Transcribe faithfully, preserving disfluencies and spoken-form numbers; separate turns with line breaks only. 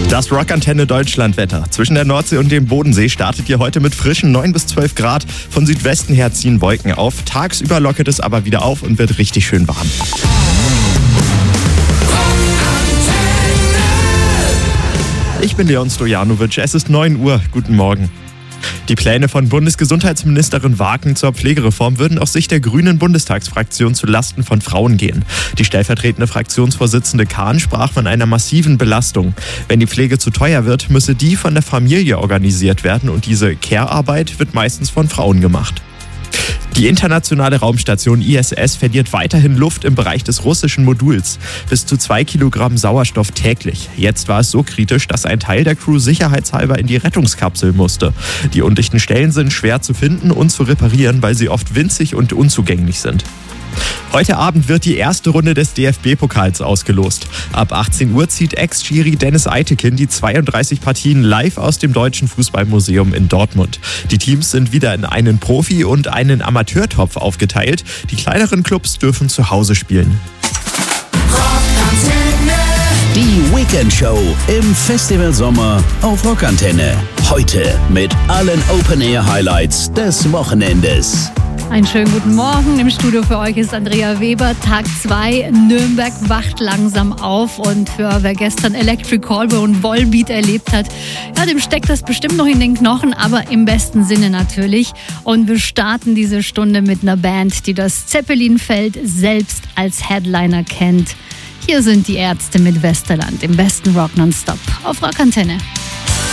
Das Rockantenne Deutschlandwetter. Zwischen der Nordsee und dem Bodensee startet ihr heute mit frischen neun bis zwölf Grad. Von Südwesten her ziehen Wolken auf. Tagsüber lockert es aber wieder auf und wird richtig schön warm. Ich bin Leon Stojanovic. Es ist neun Uhr. Guten Morgen. Die Pläne von Bundesgesundheitsministerin Wagen zur Pflegereform würden aus Sicht der Grünen Bundestagsfraktion zu Lasten von Frauen gehen. Die stellvertretende Fraktionsvorsitzende Kahn sprach von einer massiven Belastung. Wenn die Pflege zu teuer wird, müsse die von der Familie organisiert werden und diese Care-Arbeit wird meistens von Frauen gemacht. Die internationale Raumstation I S S verliert weiterhin Luft im Bereich des russischen Moduls. Bis zu zwei Kilogramm Sauerstoff täglich. Jetzt war es so kritisch, dass ein Teil der Crew sicherheitshalber in die Rettungskapsel musste. Die undichten Stellen sind schwer zu finden und zu reparieren, weil sie oft winzig und unzugänglich sind. Heute Abend wird die erste Runde des D F B-Pokals ausgelost. Ab achtzehn Uhr zieht Ex-Schiri Dennis Eitekin die zweiunddreißig Partien live aus dem Deutschen Fußballmuseum in Dortmund. Die Teams sind wieder in einen Profi- und einen Amateurtopf aufgeteilt. Die kleineren Clubs dürfen zu Hause spielen.
Die Weekend Show im Festival Sommer auf Rockantenne. Heute mit allen Open-Air-Highlights des Wochenendes.
Einen schönen guten Morgen. Im Studio für euch ist Andrea Weber. Tag zwei. Nürnberg wacht langsam auf. Und für wer gestern Electric Callboy und Volbeat erlebt hat, ja, dem steckt das bestimmt noch in den Knochen, aber im besten Sinne natürlich. Und wir starten diese Stunde mit einer Band, die das Zeppelinfeld selbst als Headliner kennt. Hier sind die Ärzte mit Westerland im besten Rock nonstop auf Rockantenne.